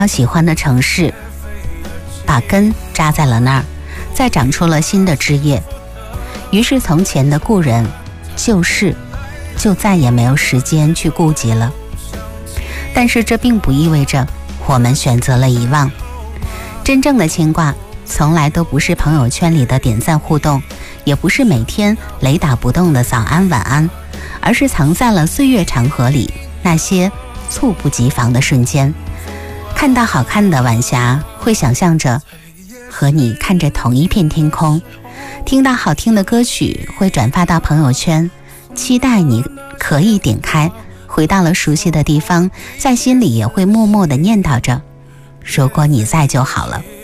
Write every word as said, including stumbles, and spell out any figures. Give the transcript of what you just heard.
喜欢的城市，把根扎在了那儿，再长出了新的枝叶。于是从前的故人旧事就再也没有时间去顾及了。但是这并不意味着我们选择了遗忘。真正的牵挂从来都不是朋友圈里的点赞互动，也不是每天雷打不动的早安晚安，而是藏在了岁月长河里那些猝不及防的瞬间。看到好看的晚霞，会想象着和你看着同一片天空；听到好听的歌曲，会转发到朋友圈，期待你可以点开。回到了熟悉的地方，在心里也会默默地念叨着，如果你在就好了。